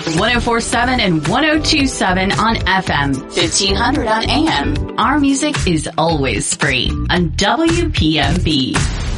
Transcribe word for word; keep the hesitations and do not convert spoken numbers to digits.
one oh four point seven and one oh two point seven on F M, fifteen hundred on A M. Our music is always free on W P M B.